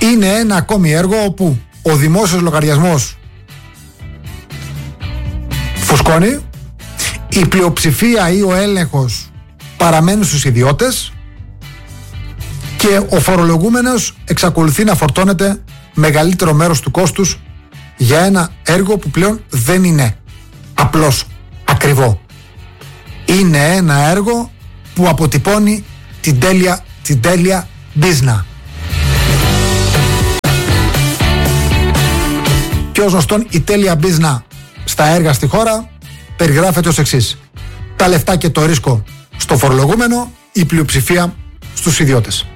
Είναι ένα ακόμη έργο όπου ο δημόσιος λογαριασμός φουσκώνει, η πλειοψηφία ή ο έλεγχος παραμένουν στους ιδιώτες και ο φορολογούμενος εξακολουθεί να φορτώνεται μεγαλύτερο μέρος του κόστους για ένα έργο που πλέον δεν είναι απλώς ακριβό. Είναι ένα έργο που αποτυπώνει την τέλεια μπίζνα. Και ως γνωστόν η τέλεια μπίζνα στα έργα στη χώρα περιγράφεται ως εξής: τα λεφτά και το ρίσκο στο φορολογούμενο, η πλειοψηφία στους ιδιώτες.